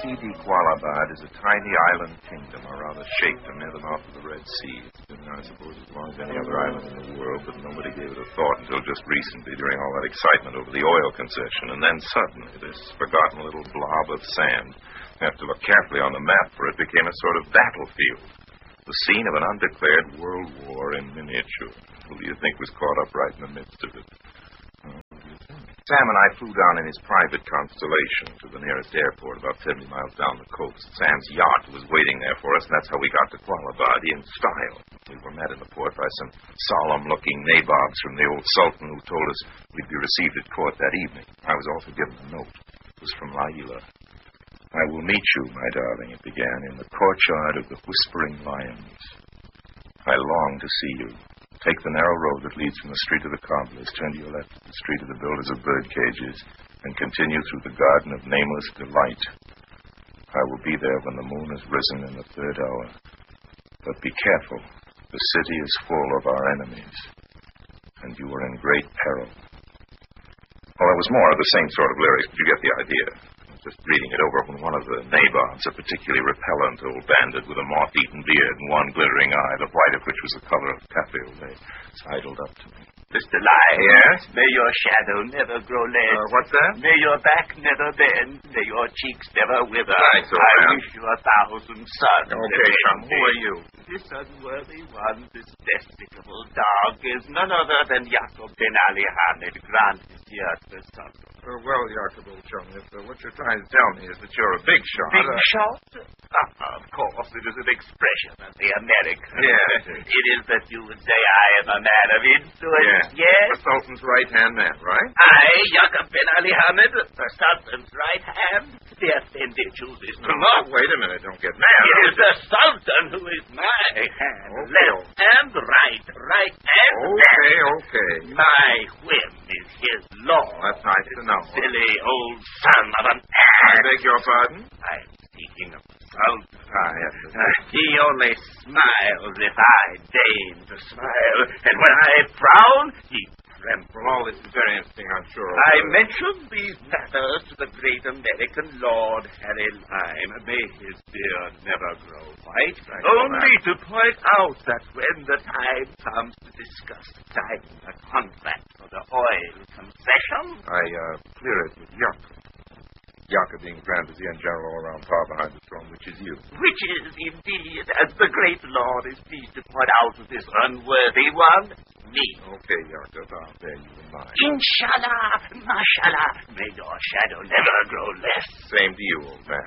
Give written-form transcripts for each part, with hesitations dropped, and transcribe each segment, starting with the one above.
Sidi Qualabad is a tiny island kingdom, or rather shaped near the mouth of the Red Sea. It's been, I suppose, as long as any other island in the world, but nobody gave it a thought until just recently during all that excitement over the oil concession. And then suddenly, this forgotten little blob of sand, you have to look carefully on the map, for it became a sort of battlefield, the scene of an undeclared world war in miniature. Who do you think was caught up right in the midst of it? Sam and I flew down in his private Constellation to the nearest airport, about 70 miles down the coast. Sam's yacht was waiting there for us, and that's how we got to Qualabad in style. We were met in the port by some solemn-looking nabobs from the old Sultan who told us we'd be received at court that evening. I was also given a note. It was from Laila. I will meet you, my darling, it began, in the courtyard of the Whispering Lions. I long to see you. Take the narrow road that leads from the street of the cobblers, turn to your left to the street of the builders of bird cages, and continue through the garden of nameless delight. I will be there when the moon has risen in the third hour. But be careful. The city is full of our enemies, and you are in great peril. Well, it was more of the same sort of lyrics, but you get the idea. Just reading it over when one of the nabobs, a particularly repellent old bandit with a moth-eaten beard and one glittering eye, the white of which was the color of cafe au lait, sidled up to me. Mr. Lyons. Yes? May your shadow never grow less. What's that? May your back never bend. May your cheeks never wither. Right, so I wish you 1,000 suns. Okay, chum, who are you? This unworthy one, this despicable dog, is none other than Yaqub bin Ali Hamid, Grand Vizier of the Sultan. Well, Yaqub, old chum, if what you're trying to tell me is that you're a big shot. Big shot? Of course, it is an expression of the American. Yes. It is that you would say I am a man of influence. Yes. The Sultan's right-hand man, right? I, Yaqub bin Ali Hamid, the Sultan's right hand. The offended chooses to No, wait a minute, don't get mad. It is the Sultan who is my hand. Okay. Left and right, right and left. Okay. My whim is his law. That's nice to know. Silly old son of an I ass. beg your pardon? I'm speaking of the Sultan. Yes. He only smiles if I deign to smile, and when I frown, he trembles. Well, all this is very interesting, I'm sure. I mentioned these matters to the great American Lord Harry Lime. May his beard never grow white. Only to point out that when the time comes to discuss signing a contract for the oil concession, I clear it with Yaqub. Yaqub being Grand Vizier and General all around power behind the throne, which is you. which is indeed, as the great Lord is pleased to point out to this unworthy one, me. Okay, Yaqub, I'll bear you in mind. Inshallah, mashallah, may your shadow never grow less. Same to you, old man.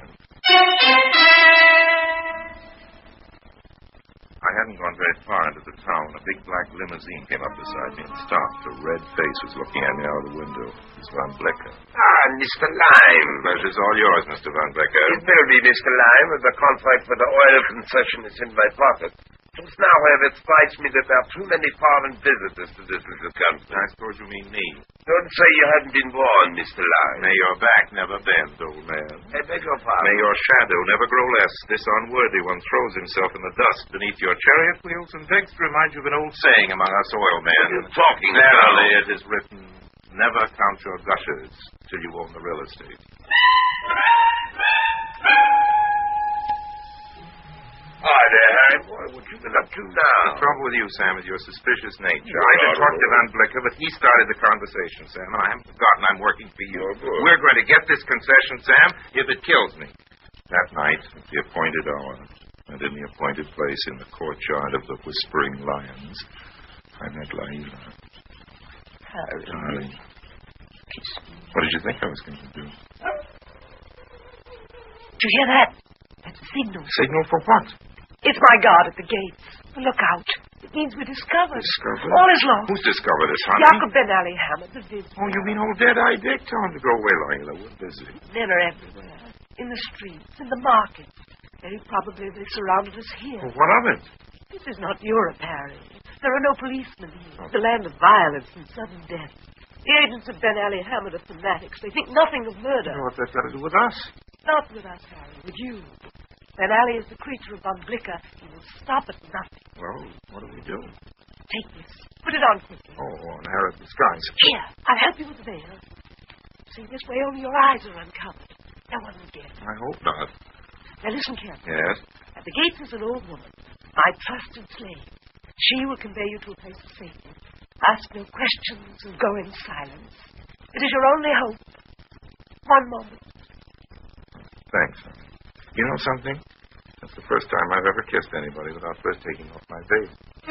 I hadn't gone very far into the town. A big black limousine came up beside me and stopped. A red face was looking at me out of the window. It was Van Blecker. Ah, Mr. Lime. Pleasure's all yours, Mr. Van Blecker. It will be, Mr. Lime, as the contract for the oil concession is in my pocket. Just now, however, it strikes me that there are too many foreign visitors to this little country. I suppose you mean me. Don't say you hadn't been warned, Mr. Lime. May your back never bend, old man. I beg your pardon. May your shadow never grow less. This unworthy one throws himself in the dust beneath your chariot wheels and begs to remind you of an old saying among us oil men. What are you talking Verily, about? it is written, never count your gushers till you own the real estate. Hi there, Harry. Boy, what you been up to now? The trouble with you, Sam, is your suspicious nature. I did talk to Van Blecker, but he started the conversation, Sam, and I haven't forgotten I'm working for you. Oh, good. We're going to get this concession, Sam, if it kills me. That night, at the appointed hour, and in the appointed place in the courtyard of the Whispering Lions, I met Laila. Harry. Darling. What did you think I was going to do? Did you hear that? That's a signal. Signal for what? It's my guard at the gates. Look out. It means we're discovered. Discovered? All is lost. Who's discovered us, honey? Yaqub bin Ali Hamid, the vizier. Oh, you mean old Dead-Eye Dick? Tell him to go away, Laila. We're busy. Men are everywhere. In the streets, in the market. Very probably they surrounded us here. Well, what of it? This is not Europe, Harry. There are no policemen here. It's a land of violence and sudden death. The agents of Ben Ali Hamid are fanatics. They think nothing of murder. What's that got to do with us? Not with us, Harry. With you. Ben Ali is the creature of Van Blicker. He will stop at nothing. Well, what do we do? Take this. Put it on quickly. Oh, an Arab disguise. Here, I'll help you with the veil. See, this way only your eyes are uncovered. No one will get it. I hope not. Now listen carefully. Yes? At the gates is an old woman, my trusted slave. She will convey you to a place of safety. Ask no questions and go in silence. It is your only hope. One moment. Thanks, honey. You know something? That's the first time I've ever kissed anybody without first taking off my veil.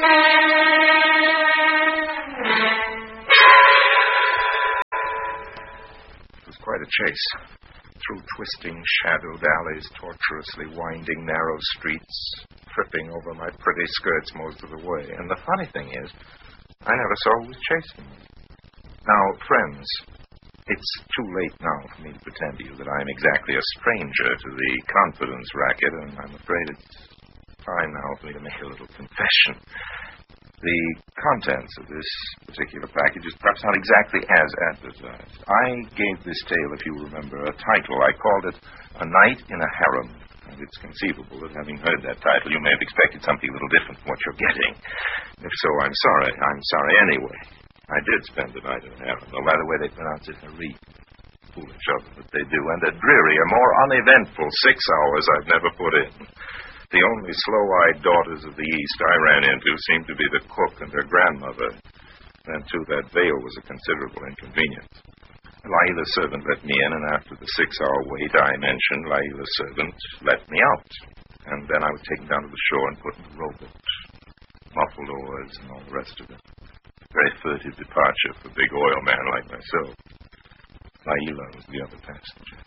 It was quite a chase. Through twisting, shadowed alleys, tortuously winding narrow streets, tripping over my pretty skirts most of the way. And the funny thing is, I never saw who was chasing me. Now, friends, it's too late now for me to pretend to you that I'm exactly a stranger to the confidence racket, and I'm afraid it's time now for me to make a little confession. The contents of this particular package is perhaps not exactly as advertised. I gave this tale, if you remember, a title. I called it A Night in a Harem. And it's conceivable that having heard that title, you may have expected something a little different from what you're getting. If so, I'm sorry. I'm sorry anyway. I did spend the night in a harem, though by the way they pronounce it harem. Foolish of them that they do. And a drearier, more uneventful 6 hours I've never put in. The only slow-eyed daughters of the East I ran into seemed to be the cook and her grandmother. And, too, that veil was a considerable inconvenience. Laila's servant let me in, and after the 6-hour wait I mentioned, Laila's servant let me out. And then I was taken down to the shore and put in a rowboat. Muffled oars and all the rest of it. Very furtive departure for a big oil man like myself. Laila was the other passenger.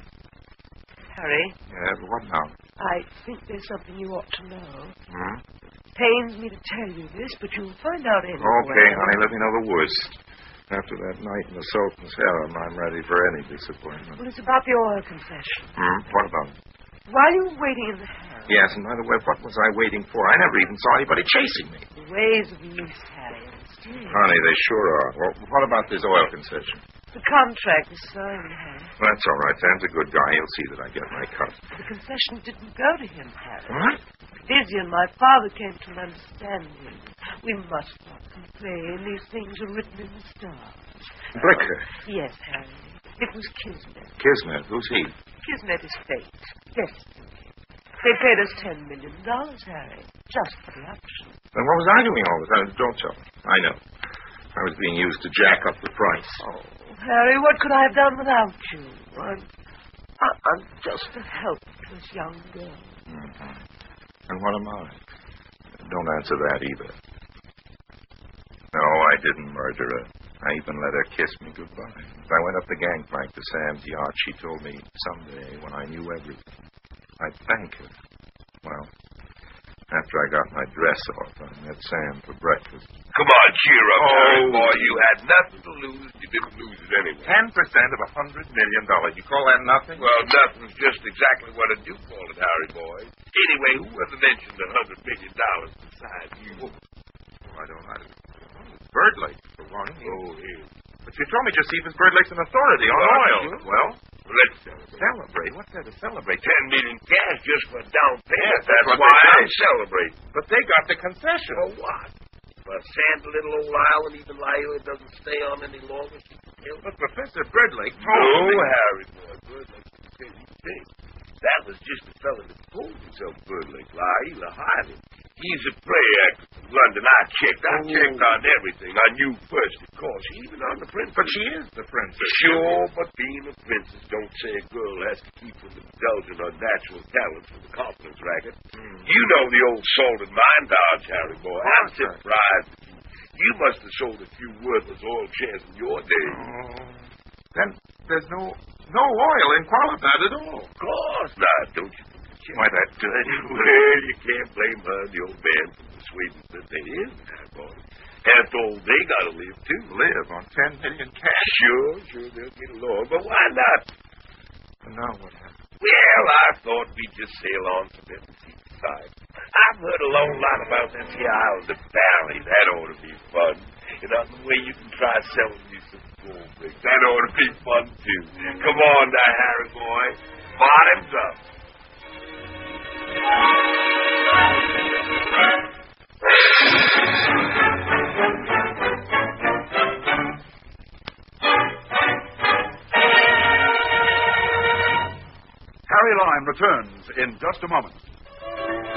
Harry? Yeah, but what now? I think there's something you ought to know. Hmm? Pains me to tell you this, but you'll find out anyway. Okay, honey, let me know the worst. After that night in the Sultan's harem, I'm ready for any disappointment. Well, it's about the oil confession. What about it? While you were waiting in the harem... Yes, and by the way, what was I waiting for? I never even saw anybody chasing me. The ways of the East, Harry, are mysterious. Honey, they sure are. Well, what about this oil concession? The contract is signed, Harry. That's all right. Sam's a good guy. He'll see that I get my cut. The concession didn't go to him, Harry. What? Dizzy and my father came to an understanding. We must not complain. These things are written in the stars. Blicker? Yes, Harry. It was Kismet. Kismet? Who's he? Kismet is fate. Destiny. They paid us $10 million, Harry, just for the option. Then what was I doing all the time? Don't tell me. I know. I was being used to jack up the price. Oh, Harry, what could I have done without you? I'm just a helpless young girl. Mm-hmm. And what am I? Don't answer that either. No, I didn't murder her. I even let her kiss me goodbye. As I went up the gangplank to Sam's yacht, she told me someday, when I knew everything, I'd thank her. Well, after I got my dress off, I met Sam for breakfast. Come on, cheer up, Harry boy. You had nothing to lose. You didn't lose it anyway. 10% of $100 million. You call that nothing? Well, nothing's just exactly what I do call it, Harry boy. Anyway, who ever mentioned $100 million besides you? I don't know. Birdlake, for one. Oh, here. But you told me just Stevens Birdlake's an authority on oil. Well, let's celebrate. Celebrate? What's there to celebrate? $10 million cash just for down payment. Yes, That's what why they I'm say. celebrating. But they got the concession. For what? For sand a little old island, even Lila doesn't stay on any longer. She can kill. But Professor Birdlake told me. Harry boy. Birdlake didn't say anything. That was just a fella that told himself Birdlake. Lila hired him. He's a play actor from London. I checked on everything. I knew first, of course, even on the princess. But she is the princess. Sure, but being a princess don't say a girl has to keep from indulging her natural talents for the confidence racket. You know the old salted mine dodge, Harry boy. I'm surprised at you. You must have sold a few worthless oil shares in your day. Then there's no oil in Qualitat at all. Of course not, don't you? Why, that dirty... Well, you can't blame her and the old man for persuading that they is that boy. After all, they gotta live, too. Live on $10 million cash? Sure, they'll get along. But why not? And now what happened? Well, I thought we'd just sail on to them and see the side. I've heard a long lot about this here island of Bali. That ought to be fun. And on the way you can try selling me some gold bricks. That ought to be fun, too. Come on now, Harry boy. Bottoms up. Harry Lime returns in just a moment.